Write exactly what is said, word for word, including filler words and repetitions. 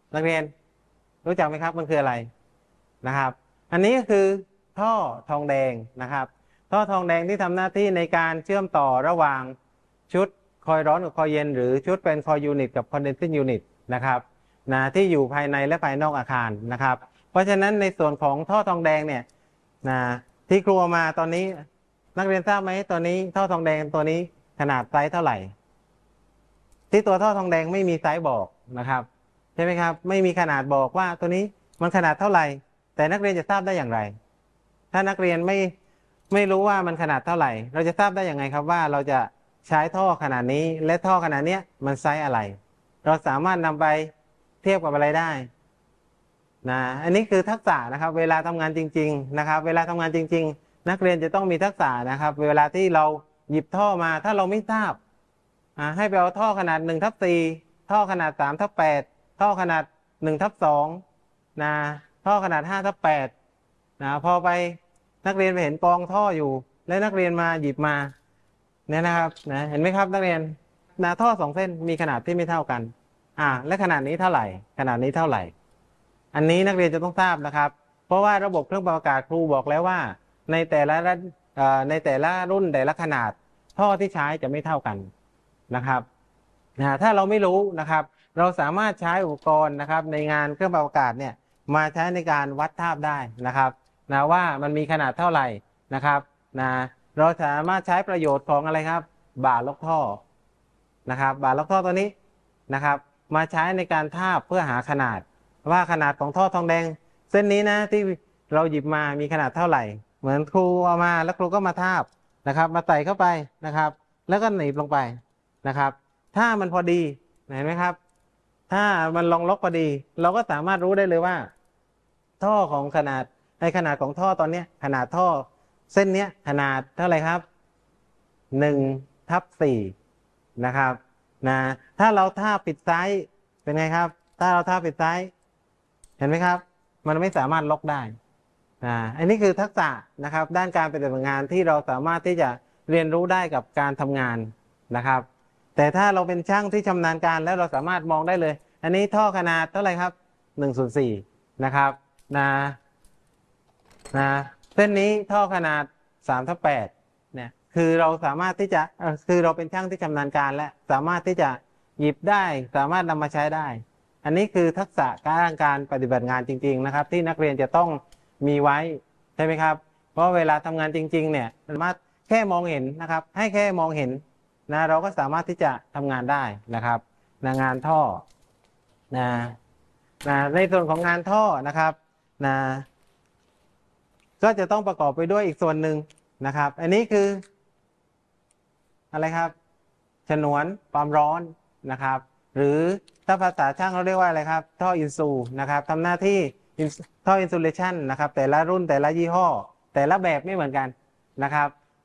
นักเรียนรู้จักไหมครับมันคืออะไรนะครับอันนี้ก็คือท่อทองแดงนะครับท่อทองแดงที่ทำหน้าที่ในการเชื่อมต่อระหว่างชุดคอยร้อนกับคอยเย็นหรือชุดเป็นคอยยูนิตกับคอนเดนซิ่งยูนิตนะครับนะที่อยู่ภายในและภายนอกอาคารนะครับเพราะฉะนั้นในส่วนของท่อทองแดงเนี่ยนะที่ครูมาตอนนี้นักเรียนทราบไหมตัวนี้ท่อทองแดงตัวนี้ขนาดไซส์เท่าไหร่ที่ตัวท่อทองแดงไม่มีไซส์บอกนะครับใช่ไหมครับไม่มีขนาดบอกว่าตัวนี้มันขนาดเท่าไหร่แต่นักเรียนจะทราบได้อย่างไรถ้านักเรียนไม่ไม่รู้ว่ามันขนาดเท่าไหร่เราจะทราบได้อย่างไงครับว่าเราจะใช้ท่อขนาดนี้และท่อขนาดนี้มันไซส์อะไรเราสามารถนำไปเทียบกับอะไรได้นะอันนี้คือทักษะนะครับเวลาทำงานจริงๆนะครับเวลาทำงานจริงๆนักเรียนจะต้องมีทักษะนะครับเวลาที่เราหยิบท่อมาถ้าเราไม่ทราบให้ไปเอาท่อขนาดหนึ่งทับสี่ท่อขนาดสามทับแปดท่อขนาดหนึ่งทับสองนะท่อขนาดห้าทับแปดนะพอไปนักเรียนไปเห็นกองท่ออยู่และนักเรียนมาหยิบมาเนี่ยนะครับนะเห็นไหมครับนักเรียนนะท่อสองเส้นมีขนาดที่ไม่เท่ากันอ่าและขนาดนี้เท่าไหร่ขนาดนี้เท่าไหร่อันนี้นักเรียนจะต้องทราบนะครับเพราะว่าระบบเครื่องปรับอากาศครูบอกแล้วว่าในแต่ละในแต่ละรุ่นแต่ละขนาดท่อที่ใช้จะไม่เท่ากันนะครับนะถ้าเราไม่รู้นะครับเราสามารถใช้อุปกรณ์นะครับในงานเครื่องปรับอากาศเนี่ยมาใช้ในการวัดทาบได้นะครับนะว่ามันมีขนาดเท่าไหร่นะครับนะเราสามารถใช้ประโยชน์ของอะไรครับบ่าล็อกท่อนะครับบ่าล็อกท่อตัวนี้นะครับมาใช้ในการทาบเพื่อหาขนาดว่าขนาดของท่อทองแดงเส้นนี้นะที่เราหยิบมามีขนาดเท่าไหร่เหมือนครูเอามาแล้วครูก็มาทาบนะครับมาใส่เข้าไปนะครับแล้วก็หนีบลงไปนะครับถ้ามันพอดีเห็นไหมครับถ้ามันลงล็อกพอดีเราก็สามารถรู้ได้เลยว่าท่อของขนาดในขนาดของท่อตอนนี้ขนาดท่อเส้นนี้ขนาดเท่าไหร่ครับหนึ่งทับสี่นะครับนะถ้าเราท่าปิดซ้ายเป็นไงครับถ้าเราท่าปิดซ้ายเห็นไหมครับมันไม่สามารถล็อกได้อ่าอันนี้คือทักษะนะครับด้านการปฏิบัติงานที่เราสามารถที่จะเรียนรู้ได้กับการทำงานนะครับแต่ถ้าเราเป็นช่างที่ชำนาญการแล้วเราสามารถมองได้เลยอันนี้ท่อขนาดเท่าไหร่ครับหนึ่งส่วนสี่นะครับนะนะเส้นนี้ท่อขนาดสามทับแปดเนี่ยคือเราสามารถที่จะคือเราเป็นช่างที่ชำนาญการและสามารถที่จะหยิบได้สามารถนำมาใช้ได้อันนี้คือทักษะการการปฏิบัติงานจริงๆนะครับที่นักเรียนจะต้องมีไว้ใช่ไหมครับเพราะเวลาทำงานจริงๆเนี่ยสามารถแค่มองเห็นนะครับให้แค่มองเห็นนะเราก็สามารถที่จะทำงานได้นะครับนะงานท่อนะนะในส่วนของงานท่อนะครับนะก็จะต้องประกอบไปด้วยอีกส่วนหนึ่งนะครับอันนี้คืออะไรครับฉนวนความร้อนนะครับหรือถ้าภาษาช่างเราเรียกว่าอะไรครับท่ออินซูนะครับทำหน้าที่ท่ออินซูเลชันนะครับแต่ละรุ่นแต่ละยี่ห้อแต่ละแบบไม่เหมือนกันนะครับ